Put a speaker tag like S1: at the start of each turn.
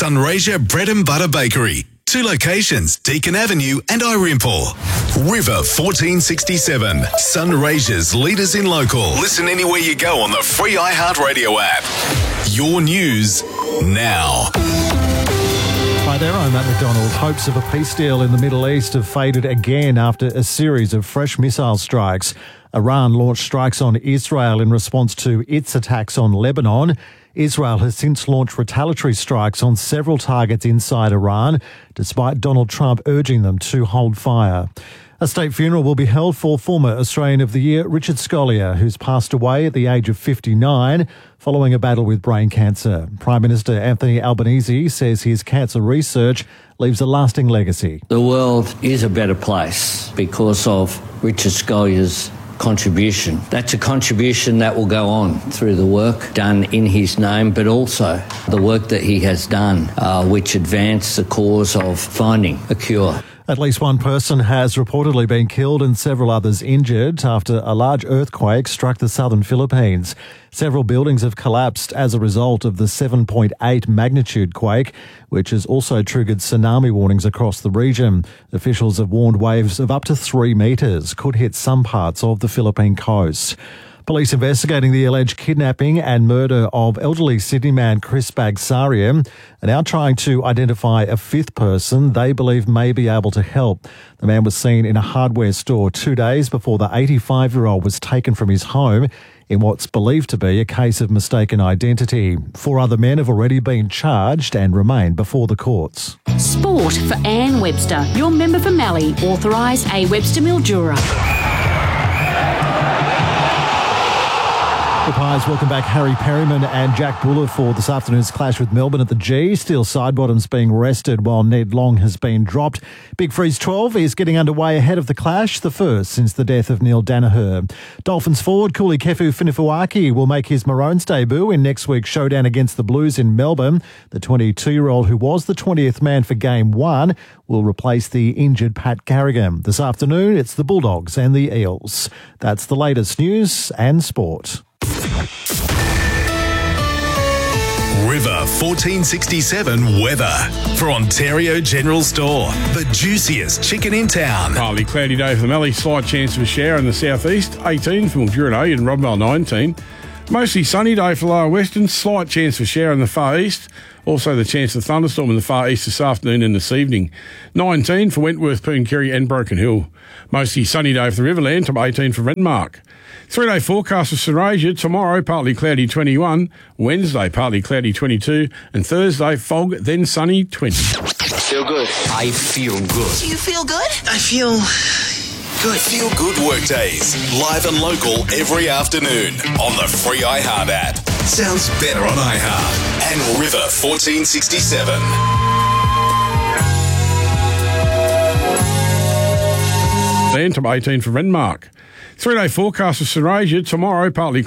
S1: Sunraysia Bread and Butter Bakery. 2 locations, Deakin Avenue and Irimple. River 1467, Sunraysia's leaders in local. Listen anywhere you go on the free iHeartRadio app. Your news now.
S2: Hi there, I'm Matt McDonald. Hopes of a peace deal in the Middle East have faded again after a series of fresh missile strikes. Iran launched strikes on Israel in response to its attacks on Lebanon. Israel has since launched retaliatory strikes on several targets inside Iran, despite Donald Trump urging them to hold fire. A state funeral will be held for former Australian of the Year Richard Scolyer, who's passed away at the age of 59 following a battle with brain cancer. Prime Minister Anthony Albanese says his cancer research leaves a lasting legacy.
S3: The world is a better place because of Richard Scolyer's contribution. That's a contribution that will go on through the work done in his name, but also the work that he has done, which advanced the cause of finding a cure.
S2: At least one person has reportedly been killed and several others injured after a large earthquake struck the southern Philippines. Several buildings have collapsed as a result of the 7.8 magnitude quake, which has also triggered tsunami warnings across the region. Officials have warned waves of up to 3 metres could hit some parts of the Philippine coast. Police investigating the alleged kidnapping and murder of elderly Sydney man Chris Bagsaria are now trying to identify a 5th person they believe may be able to help. The man was seen in a hardware store 2 days before the 85-year-old was taken from his home in what's believed to be a case of mistaken identity. 4 other men have already been charged and remain before the courts.
S4: Sport for Anne Webster, your member for Mallee, authorised A. Webster Mildura.
S2: The Pies welcome back Harry Perryman and Jack Buller for this afternoon's clash with Melbourne at the G. Steel Sidebottom's being rested while Ned Long has been dropped. Big Freeze 12 is getting underway ahead of the clash, the first since the death of Neil Danaher. Dolphins forward Kuli Kefu Finifuaki will make his Maroons debut in next week's showdown against the Blues in Melbourne. The 22-year-old who was the 20th man for Game 1 will replace the injured Pat Carrigan. This afternoon, it's the Bulldogs and the Eels. That's the latest news and sport.
S1: River 1467 weather for Ontario General Store. The juiciest chicken in town.
S5: Partly cloudy day for the Mallee. Slight chance of a shower in the southeast. 18 for Mildura and Robmell 19. Mostly sunny day for Lower Western. Slight chance of a shower in the far east. Also the chance of thunderstorm in the far east this afternoon and this evening. 19 for Wentworth, Pooncarry and Broken Hill. Mostly sunny day for the Riverland. Top 18 for Renmark. 3-day forecast for Sunraysia. Tomorrow, partly cloudy 21. Wednesday, partly cloudy 22. And Thursday, fog, then sunny 20.
S6: Feel good. I feel good.
S7: Do you feel good?
S6: I feel good.
S1: Feel good workdays. Live and local every afternoon on the free iHeart app. Sounds better on iHeart. And River 1467.
S5: Then top 18 for Renmark. 3-day forecast for Sunraysia. Tomorrow, partly